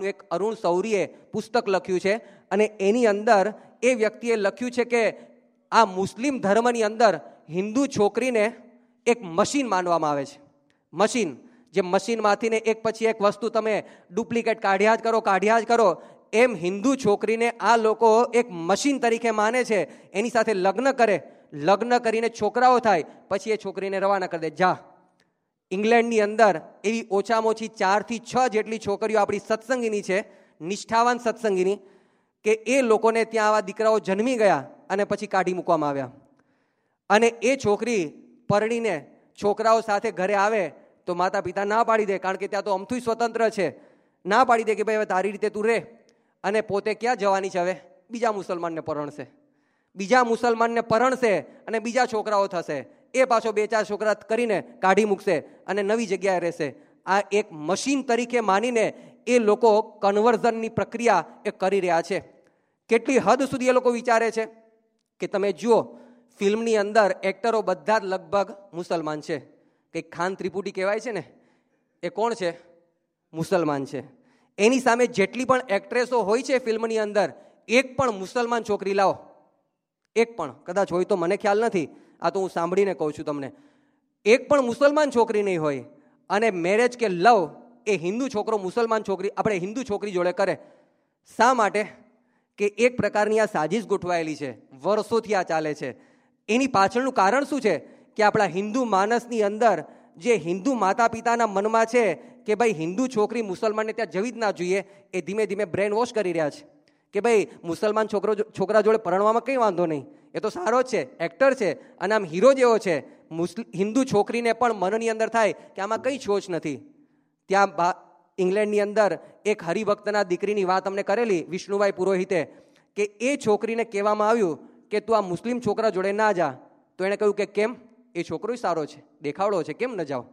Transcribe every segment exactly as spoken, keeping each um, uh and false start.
નામનું એક અરુણ શૌરીએ પુસ્તક લખ્યું છે અને એની અંદર એ વ્યક્તિએ લખ્યું છે કે આ મુસ્લિમ ધર્મની અંદર હિન્દુ છોકરીને એક મશીન માનવામાં આવે છે. મશીન, જે મશીનમાંથી ને એક પછી એક વસ્તુ તમે ડુપ્લિકેટ કાઢ્યા જ કરો કાઢ્યા જ કરો એમ હિન્દુ છોકરીને આ લોકો એક મશીન તરીકે માને છે. એની સાથે લગ્ન કરે, લગ્ન કરીને છોકરાઓ થાય, પછી એ છોકરીને રવાના કરી દે, જા. ઇંગ્લેન્ડની અંદર એવી ઓછામાં ઓછી ચારથી છ જેટલી છોકરીઓ આપણી સત્સંગીની છે, નિષ્ઠાવાન સત્સંગીની, કે એ લોકોને ત્યાં આવા દીકરાઓ જન્મી ગયા અને પછી કાઢી મૂકવામાં આવ્યા. અને એ છોકરી પરણીને છોકરાઓ સાથે ઘરે આવે તો માતા પિતા ના પાડી દે, કારણ કે ત્યાં તો અમથું સ્વતંત્ર છે. ના પાડી દે કે ભાઈ હવે તારી રીતે તું રહે. અને પોતે ક્યાં જવાની છે? હવે બીજા મુસલમાનને પરણશે, બીજા મુસલમાનને પરણશે અને બીજા છોકરાઓ થશે. એ પાછો બે ચાર છોકરા કરીને કાઢી મૂકશે અને નવી જગ્યાએ રહેશે. આ એક મશીન તરીકે માનીને એ લોકો કન્વર્ઝનની પ્રક્રિયા એ કરી રહ્યા છે. કેટલી હદ સુધી એ લોકો વિચારે છે કે તમે જુઓ, ફિલ્મની અંદર એક્ટરો બધા જ લગભગ મુસલમાન છે. કંઈક ખાન ત્રિપુટી કહેવાય છે ને, એ કોણ છે? મુસલમાન છે. એની સામે જેટલી પણ એક્ટ્રેસો હોય છે ફિલ્મની અંદર, એક પણ મુસલમાન છોકરી લાવો, એક પણ, કદાચ હોય તો મને ખ્યાલ નથી, આ તો હું સાંભળીને કહું છું તમને, એક પણ મુસલમાન છોકરી નહીં હોય. અને મેરેજ કે લવ એ હિન્દુ છોકરો મુસલમાન છોકરી આપણે હિન્દુ છોકરી જોડે કરે. શા માટે? કે એક પ્રકારની આ સાજિશ ગોઠવાયેલી છે, વર્ષોથી આ ચાલે છે. એની પાછળનું કારણ શું છે? કે આપણા હિન્દુ માનસની અંદર જે હિન્દુ માતા પિતાના મનમાં છે કે ભાઈ હિન્દુ છોકરી મુસલમાનને ત્યાં જવી જ ના જોઈએ, એ ધીમે ધીમે બ્રેન વોશ કરી રહ્યા છે કે ભાઈ મુસલમાન છોકરો છોકરા જોડે પરણવામાં કંઈ વાંધો નહીં, એ તો સારો જ છે, એક્ટર છે અને આમ હીરો જેવો છે. મુસ્લિમ હિન્દુ છોકરીને પણ મનની અંદર થાય કે આમાં કંઈ છોચ નથી. ત્યાં ઇંગ્લેન્ડની અંદર એક હરિભક્તના દીકરીની વાત અમને કરેલી, વિષ્ણુભાઈ પુરોહિતે, કે એ છોકરીને કહેવામાં આવ્યું કે તું આ મુસ્લિમ છોકરા જોડે ના જા. તો એણે કહ્યું કે કેમ? એ છોકરો સારો છે, દેખાવડો છે, કેમ ન જાઓ?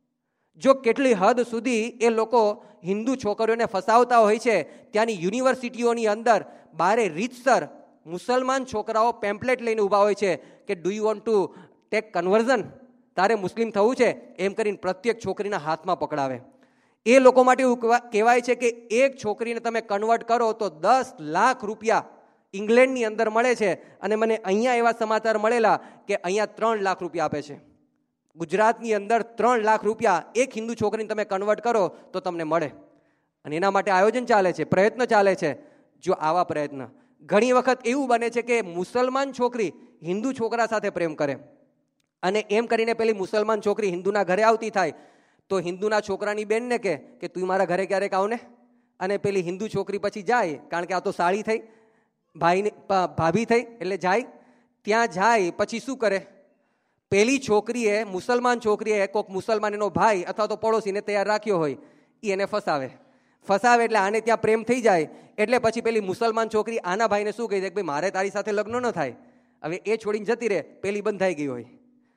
જો કેટલી હદ સુધી એ લોકો હિન્દુ છોકરીઓને ફસાવતા હોય છે. ત્યાંની યુનિવર્સિટીઓની અંદર બારે રીતસર મુસલમાન છોકરાઓ પેમ્પલેટ લઈને ઊભા હોય છે કે do you want to take conversion, તારે મુસ્લિમ થવું છે, એમ કરીને પ્રત્યેક છોકરીના હાથમાં પકડાવે. એ લોકો માટે એવું કહેવાય છે કે એક છોકરીને તમે કન્વર્ટ કરો તો દસ લાખ રૂપિયા ઇંગ્લેન્ડની અંદર મળે છે. અને મને અહીંયા એવા સમાચાર મળેલા કે અહીંયા ત્રણ લાખ રૂપિયા આપે છે. ગુજરાતની અંદર ત્રણ લાખ રૂપિયા એક હિન્દુ છોકરીને તમે કન્વર્ટ કરો તો તમને મળે. અને એના માટે આયોજન ચાલે છે, પ્રયત્ન ચાલે છે. જો આવા પ્રયત્ન ઘણી વખત એવું બને છે કે મુસલમાન છોકરી હિન્દુ છોકરા સાથે પ્રેમ કરે અને એમ કરીને પેલી મુસલમાન છોકરી હિન્દુના ઘરે આવતી થાય તો હિન્દુના છોકરાની બેનને કહે કે તું મારા ઘરે ક્યારેક આવ ને. અને પેલી હિન્દુ છોકરી પછી જાય, કારણ કે આ તો સાળી થઈ, ભાઈની ભાભી થઈ એટલે જાય. ત્યાં જાય પછી શું કરે? પેલી છોકરીએ મુસલમાન છોકરીએ કોઈક મુસલમાન એનો ભાઈ અથવા તો પડોશીને તૈયાર રાખ્યો હોય, એ એને ફસાવે ફસાવે એટલે આને ત્યાં પ્રેમ થઈ જાય. એટલે પછી પેલી મુસલમાન છોકરી આના ભાઈને શું કહી દે કે ભાઈ મારે તારી સાથે લગ્ન ન થાય. હવે એ છોડીને જતી રહે, પેલી બંધાઈ ગઈ હોય.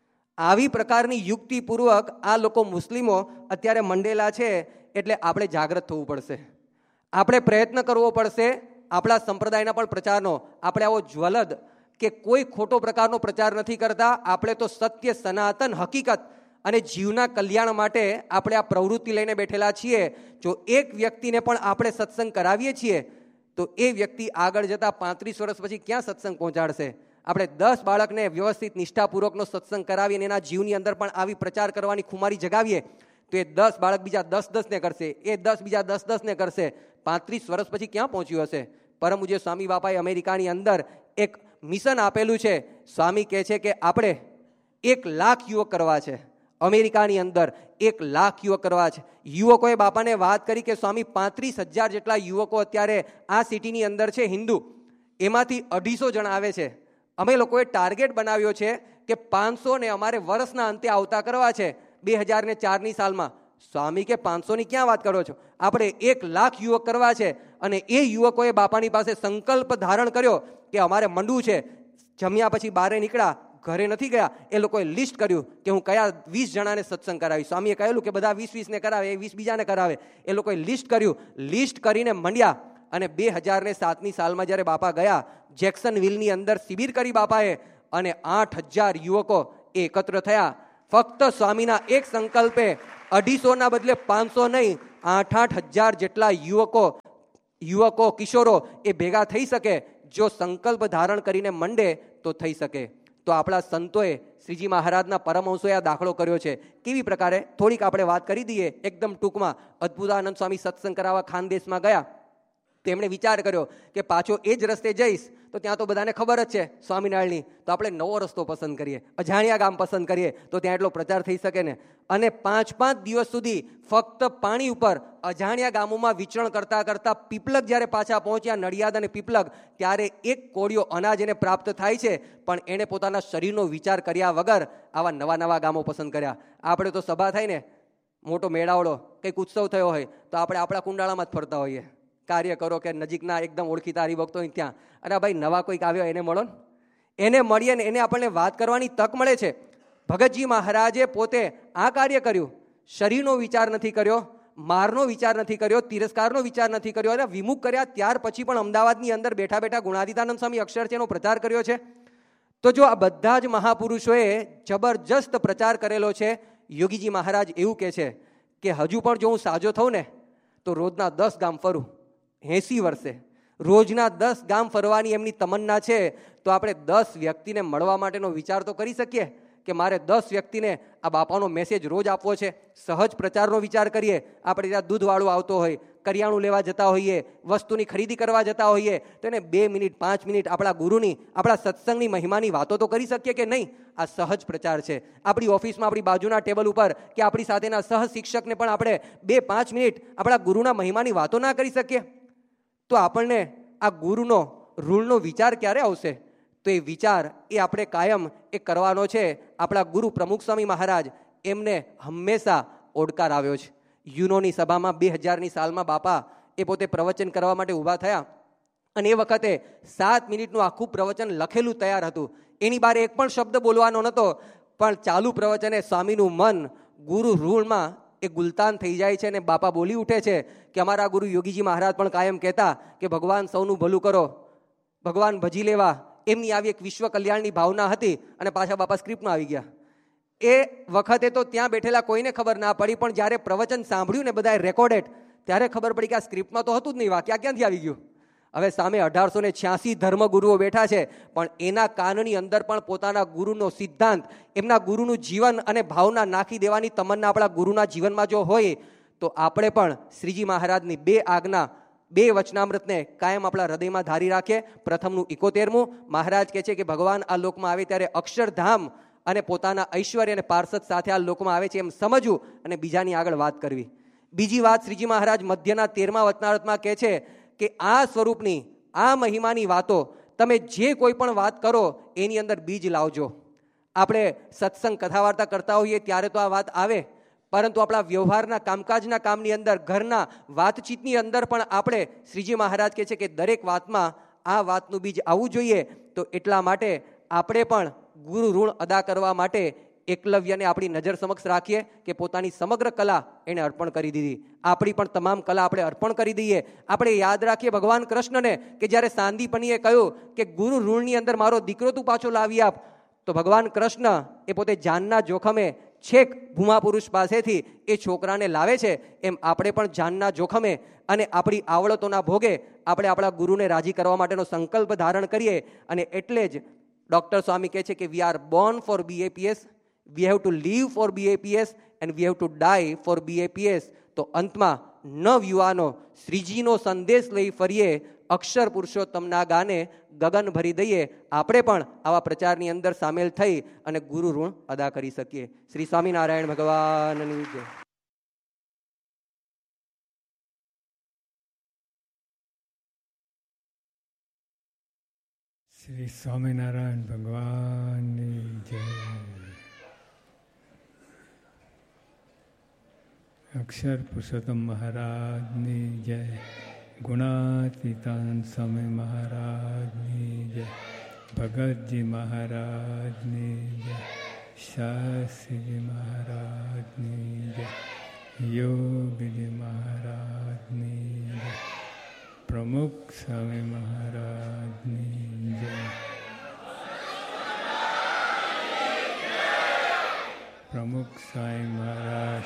આવી પ્રકારની યુક્તિપૂર્વક આ લોકો મુસ્લિમો અત્યારે મંડેલા છે. એટલે આપણે જાગૃત થવું પડશે, આપણે પ્રયત્ન કરવો પડશે આપણા સંપ્રદાયના પણ પ્રચારનો. આપણે આવો જ્વલદ કે કોઈ ખોટો પ્રકારનો પ્રચાર નથી કરતા. આપણે તો સત્ય, સનાતન હકીકત અને જીવના કલ્યાણ માટે આપણે આ પ્રવૃત્તિ લઈને બેઠેલા છીએ. જો એક વ્યક્તિને પણ આપણે સત્સંગ કરાવીએ છીએ તો એ વ્યક્તિ આગળ જતા પાંત્રીસ વર્ષ પછી ક્યાં સત્સંગ પહોંચાડશે? આપણે દસ બાળકને વ્યવસ્થિત નિષ્ઠાપૂર્વકનો સત્સંગ કરાવીને એના જીવની અંદર પણ આવી પ્રચાર કરવાની ખુમારી જગાવીએ તો એ દસ બાળક બીજા દસ દસને કરશે, એ દસ બીજા દસ દસને કરશે. પાંત્રીસ વર્ષ પછી ક્યાં પહોંચ્યું હશે? પરમ પૂજ્ય સ્વામી બાપાએ અમેરિકાની અંદર એક મિશન આપેલું છે. સ્વામી કહે છે કે આપણે એક લાખ યુવક કરવા છે. અમેરિકાની અંદર એક લાખ યુવક કરવા છે. યુવકોએ બાપાને વાત કરી કે સ્વામી પાંત્રીસ હજાર જેટલા યુવકો અત્યારે આ સિટીની અંદર છે હિન્દુ, એમાંથી અઢીસો જણા આવે છે. અમે લોકોએ ટાર્ગેટ બનાવ્યો છે કે પાંચસો ને અમારે વર્ષના અંતે આવતા કરવા છે બે હજાર ને ચારની સાલમાં. સ્વામી કે પાંચસો ની ક્યાં વાત કરો છો? આપણે એક લાખ યુવક કરવા છે. અને એ યુવકોએ બાપાની પાસે સંકલ્પ ધારણ કર્યો કે અમારે મંડવું છે. જમ્યા પછી બહાર નીકળ્યા, ઘરે નથી ગયા. એ લોકોએ લિસ્ટ કર્યું કે હું કયા વીસ જણાને સત્સંગ કરાવી. સ્વામીએ કહેલું કે બધા વીસ વીસને કરાવે, એ વીસ બીજાને કરાવે. એ લોકોએ લિસ્ટ કર્યું, લિસ્ટ કરીને મંડ્યા. અને બે હજાર ને સાતની સાલમાં જ્યારે બાપા ગયા, જેક્સન વિલની અંદર શિબિર કરી બાપાએ, અને આઠ હજાર યુવકો એકત્ર થયા. ફક્ત સ્વામીના એક સંકલ્પે અઢીસોના બદલે પાંચસો નહીં આઠ આઠ હજાર જેટલા યુવકો યુવકો કિશોરો એ ભેગા થઈ શકે. જો સંકલ્પ ધારણ કરીને મંડે તો થઈ શકે. તો આપણા સંતોએ શ્રીજી મહારાજના પરમહંસોએ આ દાખલો કર્યો છે. કેવી પ્રકારે થોડીક આપણે વાત કરી દઈએ એકદમ ટૂંકમાં. અદ્ભુતાનંદ સ્વામી સત્સંગ કરાવવા ખાનદેશમાં ગયા. તેમણે વિચાર કર્યો કે પાછો એ જ રસ્તે જઈશ તો ત્યાં તો બધાને ખબર જ છે સ્વામિનારાયણની, તો આપણે નવો રસ્તો પસંદ કરીએ, અજાણ્યા ગામ પસંદ કરીએ તો ત્યાં એટલો પ્રચાર થઈ શકે ને. અને પાંચ પાંચ દિવસ સુધી ફક્ત પાણી ઉપર અજાણ્યા ગામોમાં વિચરણ કરતા કરતા પીપલગ જ્યારે પાછા પહોંચ્યા, નડિયાદ અને પીપલગ, ત્યારે એક કોળિયો અનાજ એને પ્રાપ્ત થાય છે, પણ એણે પોતાના શરીરનો વિચાર કર્યા વગર આવા નવા નવા ગામો પસંદ કર્યા. આપણે તો સભા થાય ને, મોટો મેળાવડો, કંઈક ઉત્સવ થયો હોય તો આપણે આપણા કુંડાળામાં જ ફરતા હોઈએ. કાર્ય કરો કે નજીકના એકદમ ઓળખીતા હરિભક્તો હોય ત્યાં, અને ભાઈ નવા કોઈક આવ્યો એને મળો, એને મળીએ ને એને આપણને વાત કરવાની તક મળે છે. ભગતજી મહારાજે પોતે આ કાર્ય કર્યું. શરીરનો વિચાર નથી કર્યો, મારનો વિચાર નથી કર્યો, તિરસ્કારનો વિચાર નથી કર્યો, અને વિમુખ કર્યા ત્યાર પછી પણ અમદાવાદની અંદર બેઠા બેઠા ગુણાતીતાનંદ સ્વામી અક્ષર છે એનો પ્રચાર કર્યો છે. તો જો આ બધા જ મહાપુરુષોએ જબરજસ્ત પ્રચાર કરેલો છે. યોગીજી મહારાજ એવું કહે છે કે હજુ પણ જો હું સાજો થઉં ને તો રોજના દસ ગામ ફરું. એંસી વર્ષે રોજના દસ ગામ ફરવાની એમની તમન્ના છે. તો આપણે દસ વ્યક્તિને મળવા માટેનો વિચાર તો કરી શકીએ કે મારે દસ વ્યક્તિને આ બાપાનો મેસેજ રોજ આપવો છે. સહજ પ્રચારનો વિચાર કરીએ. આપણે ત્યાં દૂધવાળું આવતો હોય, કરિયાણું લેવા જતા હોઈએ, વસ્તુની ખરીદી કરવા જતા હોઈએ, તો એને બે મિનિટ પાંચ મિનિટ આપણા ગુરુની, આપણા સત્સંગની મહિમાની વાતો તો કરી શકીએ કે નહીં? આ સહજ પ્રચાર છે. આપણી ઓફિસમાં આપણી બાજુના ટેબલ ઉપર કે આપણી સાથેના સહ શિક્ષકને પણ આપણે બે પાંચ મિનિટ આપણા ગુરુના મહિમાની વાતો ના કરી શકીએ? તો આપણને આ ગુરુનો રૂલનો વિચાર ક્યારે આવશે? તો એ વિચાર એ આપણે કાયમ એ કરવાનો છે. આપણા ગુરુ પ્રમુખ સ્વામી મહારાજ, એમને હંમેશા ઓડકાર આવ્યો છે. યુનોની સભામાં બે હજારની સાલમાં બાપા એ પોતે પ્રવચન કરવા માટે ઊભા થયા, અને એ વખતે સાત મિનિટનું આખું પ્રવચન લખેલું તૈયાર હતું. એની બારે એક પણ શબ્દ બોલવાનો નહોતો, પણ ચાલુ પ્રવચને સ્વામીનું મન ગુરુ રૂલમાં એ ગુલતાન થઈ જાય છે. અને બાપા બોલી ઉઠે છે કે અમારા ગુરુ યોગીજી મહારાજ પણ કાયમ કહેતા કે ભગવાન સૌનું ભલું કરો, ભગવાન ભજી લેવા. એમની આવી એક વિશ્વ કલ્યાણની ભાવના હતી. અને પાછા બાપા સ્ક્રિપ્ટમાં આવી ગયા. એ વખતે તો ત્યાં બેઠેલા કોઈને ખબર ના પડી, પણ જ્યારે પ્રવચન સાંભળ્યું ને બધાએ રેકોર્ડેડ, ત્યારે ખબર પડી કે આ સ્ક્રિપ્ટમાં તો હતું જ નહીં, વાક્યા ક્યાંથી આવી ગયું. હવે સામે અઢારસો ને છ્યાસી ધર્મગુરુઓ બેઠા છે, પણ એના કાનની અંદર પણ પોતાના ગુરુનો સિદ્ધાંત, એમના ગુરુનું જીવન અને ભાવના નાખી દેવાની તમન્ના આપણા ગુરુના જીવનમાં જો હોય, તો આપણે પણ શ્રીજી મહારાજની બે આજ્ઞા, બે વચનામૃતને કાયમ આપણા હૃદયમાં ધારી રાખીએ. પ્રથમનું ઇકોતેરમું, મહારાજ કહે છે કે ભગવાન આ લોકમાં આવે ત્યારે અક્ષરધામ અને પોતાના ઐશ્વર્ય અને પાર્ષદ સાથે આ લોકમાં આવે છે એમ સમજવું અને બીજાની આગળ વાત કરવી. બીજી વાત શ્રીજી મહારાજ મધ્યના તેરમા વચનામૃતમાં કહે છે કે આ સ્વરૂપની, આ મહિમાની વાતો તમે જે કોઈ પણ વાત કરો એની અંદર બીજ લાવજો. આપણે સત્સંગ કથા વાર્તા કરતા હોઈએ ત્યારે તો આ વાત આવે, પરંતુ આપણા વ્યવહારના કામકાજના કામની અંદર, ઘરના વાતચીતની અંદર પણ આપણે, શ્રીજી મહારાજ કહે છે કે દરેક વાતમાં આ વાતનું બીજ આવવું જોઈએ. તો એટલા માટે આપણે પણ ગુરુ ઋણ અદા કરવા માટે એકલવ્યને આપણી નજર સમક્ષ રાખીએ કે પોતાની સમગ્ર કલા એને અર્પણ કરી દીધી. આપણી પણ તમામ કલા આપણે અર્પણ કરી દઈએ. આપણે યાદ રાખીએ ભગવાન કૃષ્ણને કે જ્યારે સાંદીપનીએ કહ્યું કે ગુરુ ઋણની અંદર મારો દીકરો તું પાછો લાવી આપ, તો ભગવાન કૃષ્ણ એ પોતે જાનના જોખમે છેક ભૂમા પુરુષ પાસેથી એ છોકરાને લાવે છે. એમ આપણે પણ જાનના જોખમે અને આપણી આવડતોના ભોગે આપણે આપણા ગુરુને રાજી કરવા માટેનો સંકલ્પ ધારણ કરીએ. અને એટલે જ ડૉક્ટર સ્વામી કહે છે કે we are Born four BAPS, we have to leave four BAPS and we have to die four BAPS. તો અંતમાં નવ યુવાનો શ્રીજીનો સંદેશ લઈ ફરીએ, અક્ષર પુરુષોત્તમના ગાને ગગન ભરી દઈએ. આપણે પણ આવા પ્રચારની અંદર સામેલ થઈ અને ગુરુ ઋણ અદા કરી શકીએ. શ્રી સ્વામિનારાયણ ભગવાનની જય. શ્રી સ્વામિનારાયણ ભગવાનની જય. અક્ષર પુરુષોત્તમ મહારાજની જય. ગુણાતીતાનંદ સ્વામી મહારાજની જય. ભગતજી મહારાજની જય. શાસ્ત્રીજી મહારાજની જય. યોગીજી મહારાજની જય. પ્રમુખ સ્વામી મહારાજની જય. પ્રમુખ સાંઈ મહારાજ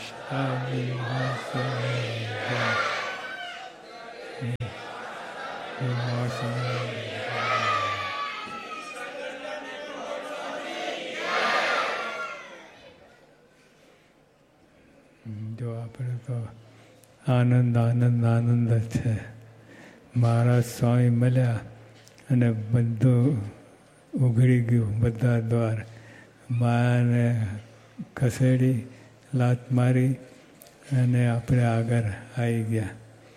જો આપણે તો આનંદ આનંદ આનંદ છે. મહારાજ સ્વામી મળ્યા અને બધું ઉઘડી ગયું, બધા દ્વાર. માયાને ખસેડી, લાત મારી અને આપણે આગળ આવી ગયા.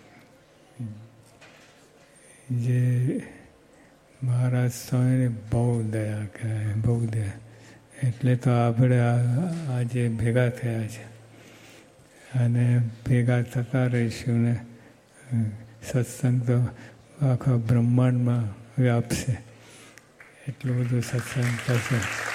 જે મહારાજ સ્વામીને બહુ દયા કહેવાય, બહુ દયા. એટલે તો આપણે આજે ભેગા થયા છે અને ભેગા થતા રહીશું ને સત્સંગ તો આખા બ્રહ્માંડમાં વ્યાપશે. એટલું બધું સત્સંગ થશે.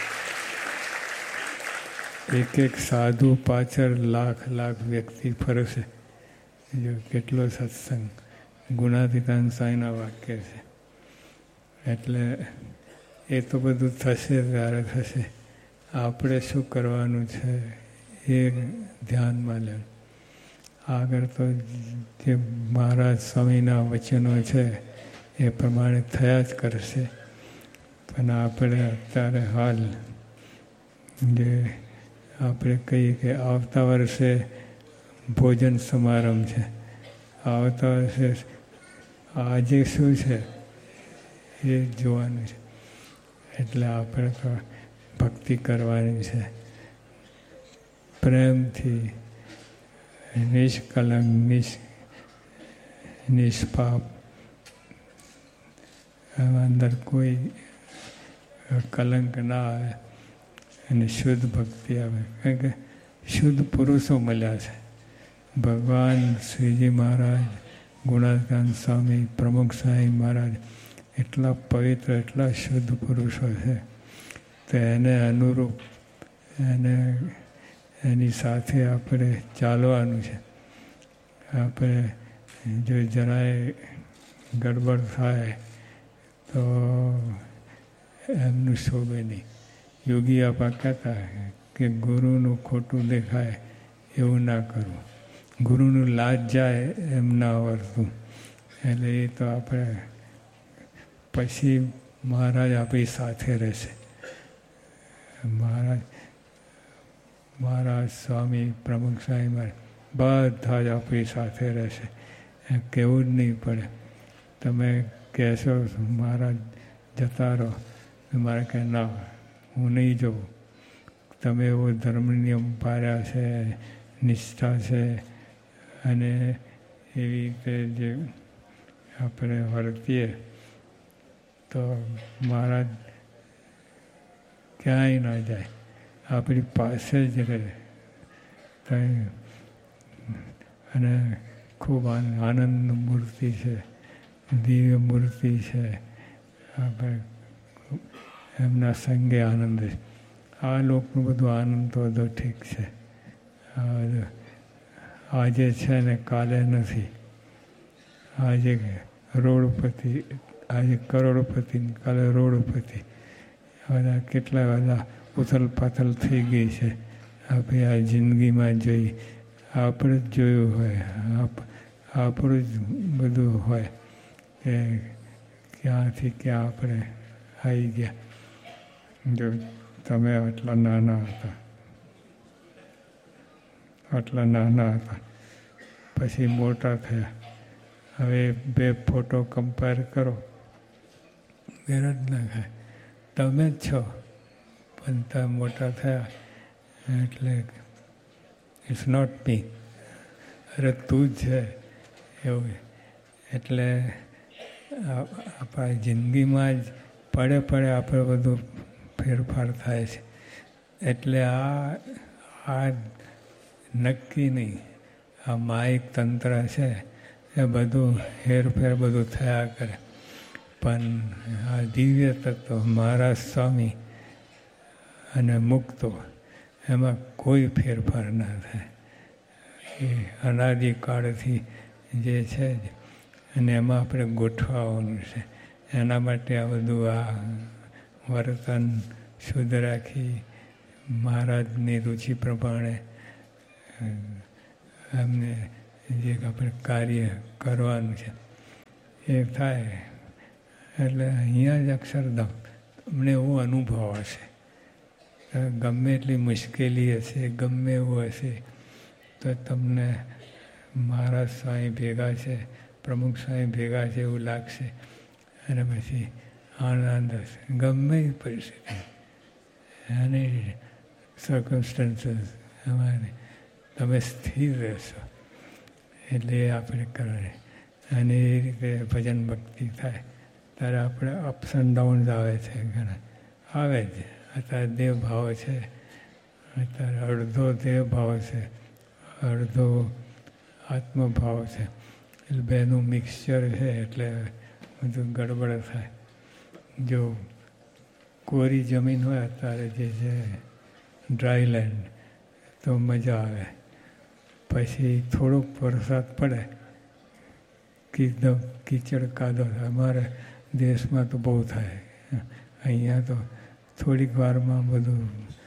એક એક સાધુ પાછળ લાખ લાખ વ્યક્તિ ફરશે. જો કેટલો સત્સંગ ગુણાતીતાન સાંઈના વાક્ય છે. એટલે એ તો બધું થશે ત્યારે થશે. આપણે શું કરવાનું છે એ ધ્યાનમાં લેવું. આગળ તો જે મહારાજ સ્વામીના વચનો છે એ પ્રમાણે થયા જ કરશે. પણ આપણે અત્યારે હાલ જે આપણે કહીએ કે આવતા વર્ષે ભોજન સમારંભ છે, આવતા વર્ષે આજે શું છે એ જોવાનું છે. એટલે આપણે તો ભક્તિ કરવાની છે, પ્રેમથી, નિષ્કલંક, નિષ નિષ્પાપ. અંદર કોઈ કલંક ના આવે અને શુદ્ધ ભક્તિ આવે. કારણ કે શુદ્ધ પુરુષો મળ્યા છે. ભગવાન શ્રીજી મહારાજ, ગુણાતીતાન સ્વામી, પ્રમુખ સાંઈ મહારાજ એટલા પવિત્ર, એટલા શુદ્ધ પુરુષો છે. તો એને અનુરૂપ એને એની સાથે આપણે ચાલવાનું છે. આપણે જો જરાય ગડબડ થાય તો એમનું શોભે નહીં. યોગી આપા કહેતા કે ગુરુનું ખોટું દેખાય એવું ના કરવું, ગુરુનું લાજ જાય એમ ના વર્તવું. એટલે એ તો આપણે પછી મહારાજ આપણી સાથે રહેશે. મહારાજ મહારાજ સ્વામી, પ્રમુખ સાંઈ મહારાજ બધા જ આપણી સાથે રહેશે. એમ કહેવું જ નહીં પડે. તમે કહેશો મહારાજ જતા રહો, મારે કહે ના, હું નહીં જઉં. તમે એવો ધર્મ નિયમ પાડ્યા છે, નિષ્ઠા છે અને એવી રીતે જે આપણે વર્તીએ તો મહારાજ ક્યાંય ના જાય, આપણી પાસે જ રહે. અને ખૂબ આનંદ મૂર્તિ છે, દિવ્ય મૂર્તિ છે. આપણે એમના સંગે આનંદ છે. આ લોકનું બધું આનંદ તો બધો ઠીક છે, આજે છે ને કાલે નથી. આજે રોડપતિ, આજે કરોડપતિ, કાલે રોડપતિ. બધા કેટલા બધા ઉથલ પાથલ થઈ ગઈ છે. આપણે આ જિંદગીમાં જોઈ, આપણે જ જોયું હોય, આપણું જ બધું હોય કે ક્યાંથી ક્યાં આપણે આવી ગયા. જો તમે આટલા નાના હતા, આટલા નાના હતા, પછી મોટા થયા. હવે બે ફોટો કમ્પેર કરો, મેળ જ ના ખાય. તમે જ છો પણ તમે મોટા થયા એટલે ઇટ્સ નોટ મી, અરે તું જ છે એવું. એટલે આપણા જિંદગીમાં જ પડે પડે આપણે બધું ફેરફાર થાય છે. એટલે આ આ નક્કી નહીં, આ માયિક તંત્ર છે એ બધું હેરફેર બધું થયા કરે. પણ આ દિવ્ય તત્વ મહારાજ સ્વામી અને મુક્તો એમાં કોઈ ફેરફાર ના થાય. એ અનાદિકાળથી જે છે અને એમાં આપણે ગોઠવાવાનું છે. એના માટે આ બધું આ વર્તન શુદ્ધ રાખી, મહારાજની રુચિ પ્રમાણે એમને જે આપણે કાર્ય કરવાનું છે એ થાય. એટલે અહીંયા જ અક્ષરધામ તમને એવો અનુભવ હશે. ગમે એટલી મુશ્કેલી હશે, ગમે એવું હશે, તો તમને મહારાજ સ્વામી ભેગા છે, પ્રમુખ સ્વામી ભેગા છે એવું લાગશે. અને પછી આનંદ હશે ગમે એ પરિસ્થિતિ અને સર્કમસ્ટન્સીસ અમારે તમે સ્થિર રહેશો. એટલે એ આપણે કરવાની. અને એ રીતે ભજન ભક્તિ થાય ત્યારે આપણે અપ્સ એન્ડ ડાઉન્સ આવે છે, ઘણા આવે જ. અત્યારે દેહ ભાવ છે, અત્યારે અડધો દેહ ભાવ છે, અડધો આત્મભાવ છે. એટલે બેનું મિક્સચર છે, એટલે બધું ગડબડ થાય. જો કોરી જમીન હોય અત્યારે જે છે ડ્રાય લેન્ડ, તો મજા આવે. પછી થોડોક વરસાદ પડે, કીધો કીચડ કાદો. અમારા દેશમાં તો બહુ થાય, અહીંયા તો થોડીક વારમાં બધું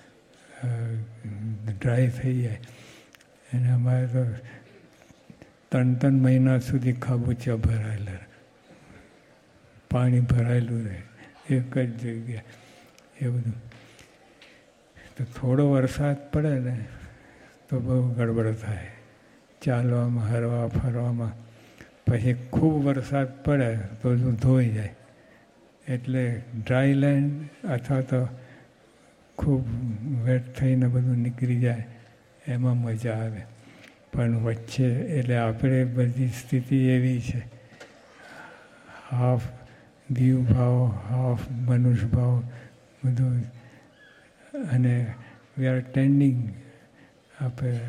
ડ્રાય થઈ જાય. અને અમારે તો ત્રણ ત્રણ મહિના સુધી ખાબોચિયા ભરાયેલા, પાણી ભરાયેલું રહે એક જ જગ્યાએ. એ બધું તો થોડો વરસાદ પડે ને તો બહુ ગડબડ થાય ચાલવામાં, હરવા ફરવામાં. પછી ખૂબ વરસાદ પડે તો બધું ધોઈ જાય. એટલે ડ્રાય લેન્ડ અથવા તો ખૂબ વેટ થઈને બધું નીકળી જાય, એમાં મજા આવે. પણ વચ્ચે એટલે આપણે બધી સ્થિતિ એવી છે, હાફ દીવ ભાવ, હાફ મનુષ્ય ભાવ બધું. અને વી આર ટેન્ડિંગ, આપણે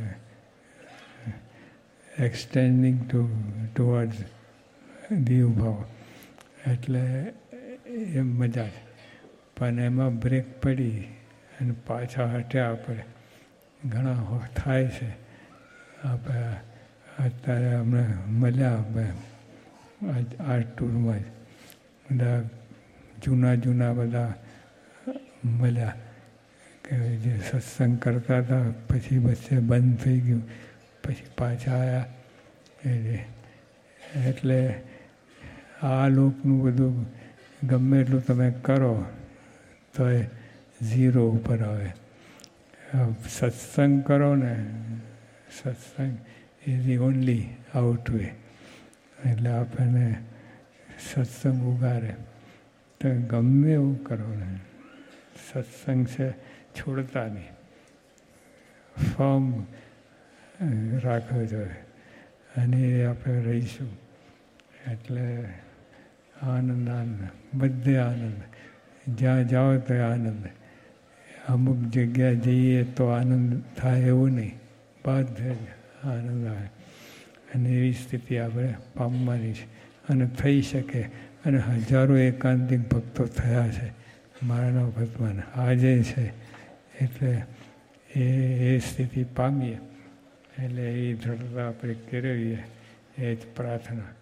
એક્સટેન્ડિંગ ટુ ટુવર્ડ્સ દીવ ભાવ. એટલે એ મજા છે. પણ એમાં બ્રેક પડી અને પાછા હટ્યા આપણે ઘણા થાય છે. આપણે અત્યારે અમે મળ્યા અમે આ ટૂરમાં જ બધા જૂના જૂના બધા મળ્યા કે જે સત્સંગ કરતા હતા, પછી વચ્ચે બંધ થઈ ગયું, પછી પાછા આવ્યા. એટલે આ લોકનું બધું ગમે એટલું તમે કરો તો એ ઝીરો ઉપર આવે. સત્સંગ કરો ને, સત્સંગ is the only out way. એટલે આપણને સત્સંગ ઉગારે. તો ગમે એવું કરો ને, સત્સંગ છે છોડતા નહીં, ફોર્મ રાખવો જોઈએ. અને એ આપણે રહીશું. એટલે આનંદ આનંદ, બધે આનંદ. જ્યાં જાઓ તો આનંદ. અમુક જગ્યા જઈએ તો આનંદ થાય એવું નહીં, બધે આનંદ આવે. અને એવી સ્થિતિ આપણે પામવાની છે અને થઈ શકે. અને હજારો એકાંતિક ભક્તો થયા છે મારાના ભક્તમાં આજે છે. એટલે એ એ સ્થિતિ પામીએ એટલે એ દ્રઢતા આપણે કેળવીએ, એ જ પ્રાર્થના.